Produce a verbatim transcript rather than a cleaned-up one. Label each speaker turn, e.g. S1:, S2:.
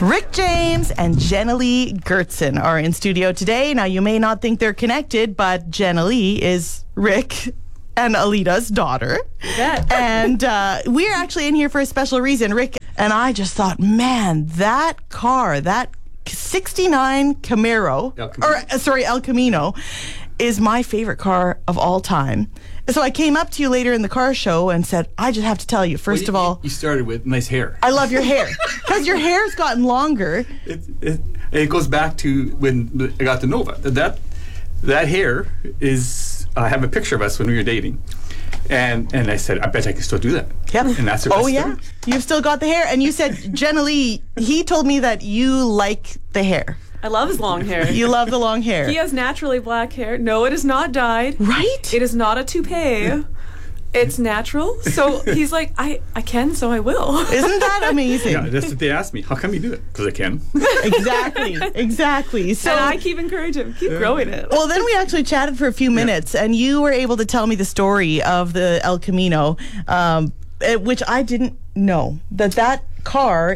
S1: Rick James and Jenna Lee Gertzen are in studio today. Now, you may not think they're connected, but Jenna Lee is Rick and Alita's daughter.
S2: Bet.
S1: And uh, we're actually in here for a special reason. Rick and I just thought, man, that car, that sixty-nine Camaro,
S3: El Camino.
S1: or uh, sorry, El Camino, is my favorite car of all time. So I came up to you later in the car show and said, I just have to tell you, first
S3: Well,
S1: of
S3: you,
S1: all,
S3: you started with nice hair.
S1: I love your hair. Because your hair's gotten longer.
S3: It, it, it goes back to when I got the Nova. That that hair is. I have a picture of us when we were dating, and and I said, I bet I can still do that.
S1: Yep.
S3: And that's the
S1: Oh,
S3: rest
S1: yeah.
S3: of it.
S1: You've still got the hair. And you said, Jenna Lee, he told me that you like the hair.
S2: I love his long hair.
S1: You love the long hair.
S2: He has naturally black hair. No, it is not dyed.
S1: Right?
S2: It is not a toupee. It's natural. So he's like, I, I can, so I will.
S1: Isn't that amazing?
S3: Yeah, that's what they asked me. How come you do it? Because I can.
S1: Exactly. Exactly. So
S2: And I keep encouraging him. Keep growing it.
S1: Well, then we actually chatted for a few minutes, and you were able to tell me the story of the El Camino, um, eh, which I didn't know. That that car